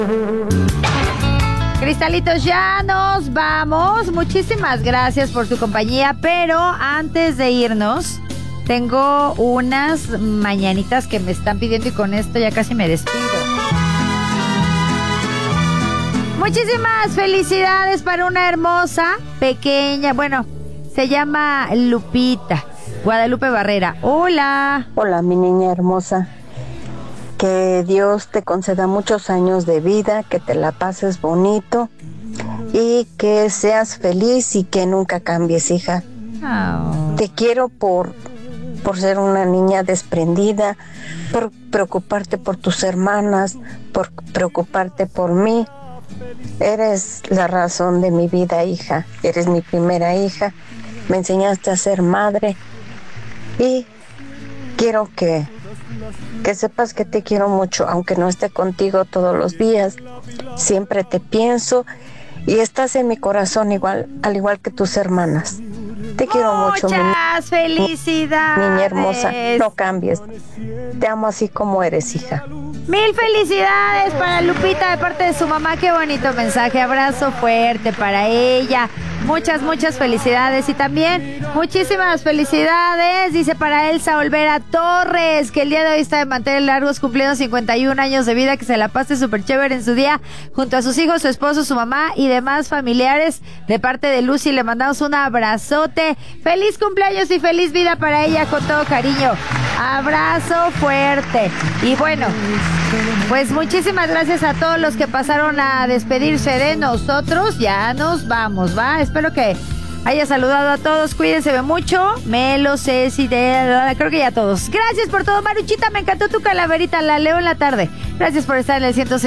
Cristalitos, ya nos vamos. Muchísimas gracias por tu compañía, pero antes de irnos, tengo unas mañanitas que me están pidiendo y con esto ya casi me despido. Muchísimas felicidades para una hermosa, pequeña, bueno, se llama Lupita, Guadalupe Barrera. Hola. Hola, mi niña hermosa. Que Dios te conceda muchos años de vida, que te la pases bonito y que seas feliz y que nunca cambies, hija. Oh. Te quiero por ser una niña desprendida, por preocuparte por tus hermanas, por preocuparte por mí. Eres la razón de mi vida, hija. Eres mi primera hija. Me enseñaste a ser madre y quiero que sepas que te quiero mucho, aunque no esté contigo todos los días. Siempre te pienso y estás en mi corazón al igual que tus hermanas. Te quiero mucho, muchas felicidades, niña hermosa. No cambies. Te amo así como eres, hija. Mil felicidades para Lupita de parte de su mamá. Qué bonito mensaje. Abrazo fuerte para ella. Muchas, muchas felicidades. Y también muchísimas felicidades, dice, para Elsa Olvera Torres, que el día de hoy está de mantener largos, cumpliendo 51 años de vida. Que se la pase súper chévere en su día junto a sus hijos, su esposo, su mamá y demás familiares. De parte de Lucy le mandamos un abrazote. Feliz cumpleaños y feliz vida para ella con todo cariño. Abrazo fuerte. Y bueno, pues muchísimas gracias a todos los que pasaron a despedirse de nosotros. Ya nos vamos, ¿va? Espero que haya saludado a todos. Cuídense mucho. Melo, Ceci, creo que ya todos. Gracias por todo, Maruchita. Me encantó tu calaverita. La leo en la tarde. Gracias por estar en el 106.